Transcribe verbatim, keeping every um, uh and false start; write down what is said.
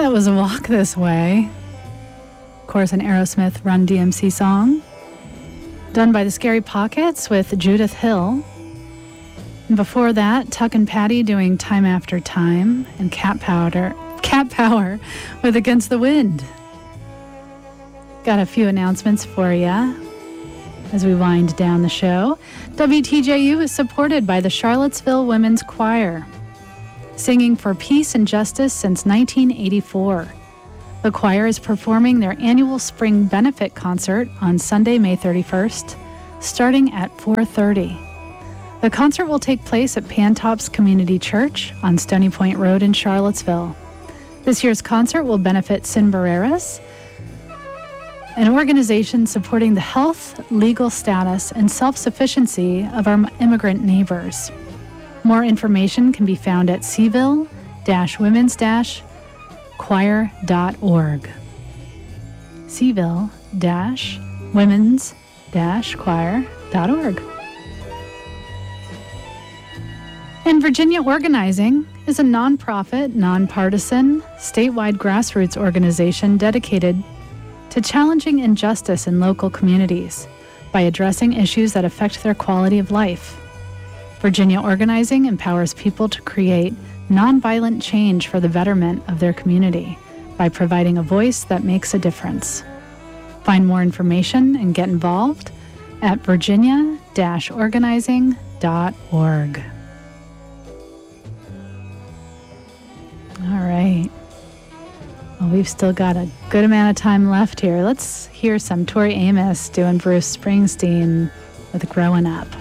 That was Walk This Way. Of course, an Aerosmith Run D M C song. Done by the Scary Pockets with Judith Hill. And before that, Tuck and Patty doing Time After Time, and Cat Powder, Cat Power with Against the Wind. Got a few announcements for you as we wind down the show. W T J U is supported by the Charlottesville Women's Choir, singing for peace and justice since nineteen eighty-four. The choir is performing their annual spring benefit concert on Sunday, May thirty-first, starting at four thirty. The concert will take place at Pantops Community Church on Stony Point Road in Charlottesville. This year's concert will benefit Sin Barreras, an organization supporting the health, legal status, and self-sufficiency of our immigrant neighbors. More information can be found at seville dash women's dash choir dot org. seville dash women's dash choir dot org. And Virginia Organizing is a nonprofit, nonpartisan, statewide grassroots organization dedicated to challenging injustice in local communities by addressing issues that affect their quality of life. Virginia Organizing empowers people to create nonviolent change for the betterment of their community by providing a voice that makes a difference. Find more information and get involved at virginia dash organizing dot org. All right. Well, we've still got a good amount of time left here. Let's hear some Tori Amos doing Bruce Springsteen with Growing Up.